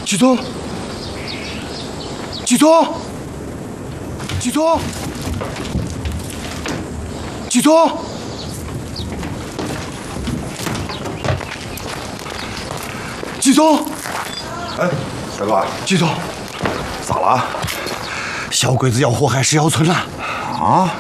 季总，季总，季总，季总，季总， 哎，大哥， 季总， 咋了？ 小鬼子要祸害石窑村了。 啊？